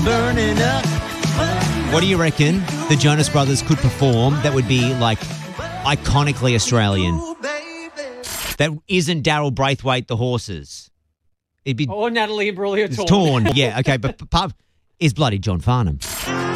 Burning up. What do you reckon the Jonas Brothers could perform that would be like iconically Australian? That isn't Daryl Braithwaite, The Horses. It'd be Natalie Imbruglia Torn. Yeah, okay, but is bloody John Farnham.